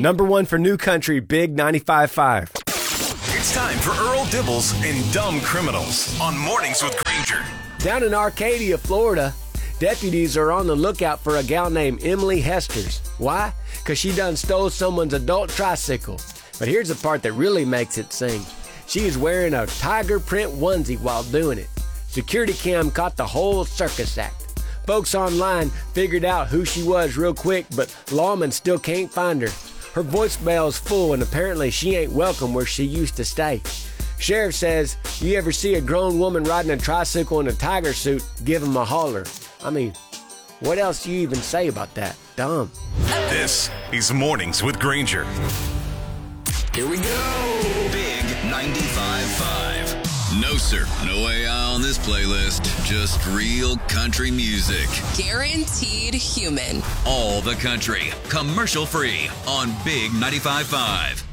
Number one for new country, Big 95.5. It's time for Earl Dibbles and Dumb Criminals on Mornings with Granger. Down in Arcadia, Florida, deputies are on the lookout for a gal named Emily Hesters. Why? Because she done stole someone's adult tricycle. But here's the part that really makes it sing. She is wearing a tiger print onesie while doing it. Security cam caught the whole circus act. Folks online figured out who she was real quick, but lawmen still can't find her. Her voicemail's full, and apparently she ain't welcome where she used to stay. Sheriff says, you ever see a grown woman riding a tricycle in a tiger suit, give him a holler. I mean, what else do you even say about that? Dumb. This is Mornings with Granger. Here we go. Big 95.5. No, sir. No AI on this playlist. Just real country music. Guaranteed human. All the country. Commercial free on Big 95.5.